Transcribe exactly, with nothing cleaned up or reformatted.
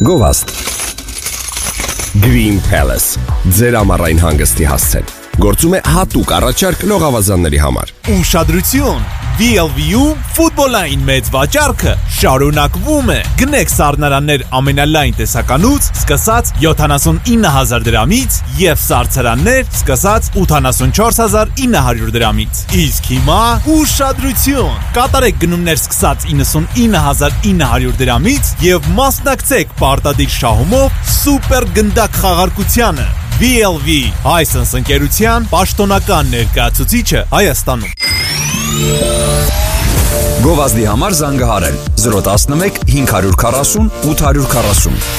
Գովաստ Green Palace ձեր ամառային հանգստի հասցեն Գործում է հատուկ առաջարկ լողավազանների համար Ուշադրություն V L V-ում ֆուտբոլային մեծ վաճառքը շարունակվում է Գնեք սառնարաններ ամենալայն տեսականուց սկսած յոթանասունինը հազար դրամից և սառցարաններ սկսած ութանասունչորս հազար ինը հարյուր դրամից Իսկ հիմա ուշադրություն Կատարեք գնումներ սկսած իննսունինը հազար ինը հարյուր դրամից և մասնակցեք պարտադիր շահումով սուպեր գնդակ խաղարկությանը V L V Հայսենս ընկերության պաշտոնական ներկայացուցիչը Հայաստանում Գովազդի համար զանգահարել զրո տասնմեկ հինգ հարյուր քառասուն ութ հարյուր քառասուն